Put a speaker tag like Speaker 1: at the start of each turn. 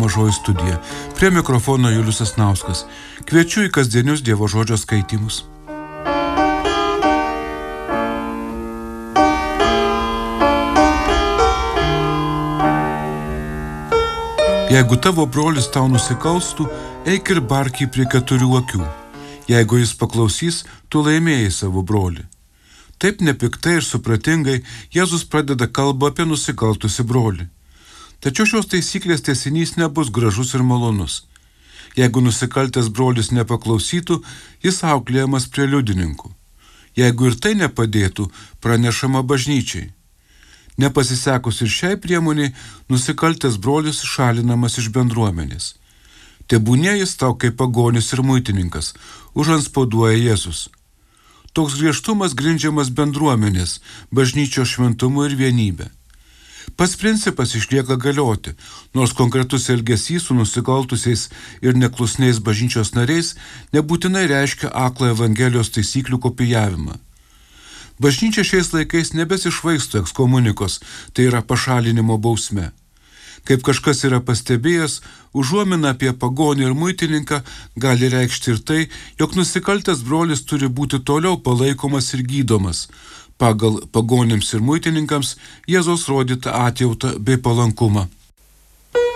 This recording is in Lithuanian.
Speaker 1: Mažoji studija. Prie mikrofono Julius Sasnauskas. Kviečiu į kasdienius Dievo žodžio skaitymus. Jeigu tavo brolis tau nusikalstų, eik ir bark jį prie 4 akių. Jeigu jis paklausys, tu laimėjai savo brolį. Taip nepiktai ir supratingai Jėzus pradeda kalbą apie nusikaltusi brolį. Tačiau šios taisyklės tęsinys nebus gražus ir malonus. Jeigu nusikaltęs brolis nepaklausytų, jis auklėjamas prie liudininkų. Jeigu ir tai nepadėtų, pranešama bažnyčiai. Nepasisekus ir šiai priemoniai, nusikaltęs brolis šalinamas iš bendruomenės. Tebūnie jis tau kaip pagonis ir muitininkas, užantspauduoja Jėzus. Toks griežtumas grindžiamas bendruomenės, bažnyčios šventumu ir vienybė. Pats principas išlieka galioti, nors konkretus elgesys su nusikaltusiais ir neklusniais bažnyčios nariais nebūtinai reiškia aklą Evangelijos taisyklių kopijavimą. Bažnyčia šiais laikais nebesišvaisto ekskomunikos, tai yra pašalinimo bausme. Kaip kažkas yra pastebėjęs, užuomina apie pagonį ir muitininką gali reikšti ir tai, jog nusikaltęs brolis turi būti toliau palaikomas ir gydomas, pagal pagonims ir muitininkams Jėzaus rodytą atjautą bei palankumą.